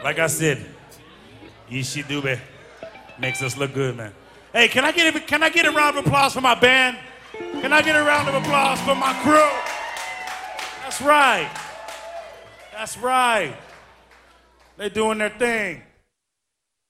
Like I said, Ishi Dube makes us look good, man. Hey, can I get a round of applause for my band? Can I get a round of applause for my crew? That's right. That's right. They're doing their thing.